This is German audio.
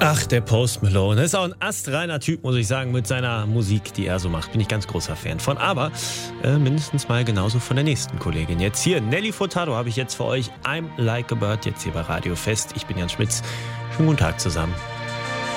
Ach, der Post Malone. Das ist auch ein astreiner Typ, muss ich sagen, mit seiner Musik, die er so macht. Bin ich ganz großer Fan von. Aber mindestens mal genauso von der nächsten Kollegin. Jetzt hier, Nelly Furtado habe ich jetzt für euch. I'm Like a Bird, jetzt hier bei Radio Fest. Ich bin Jan Schmitz. Schönen guten Tag zusammen.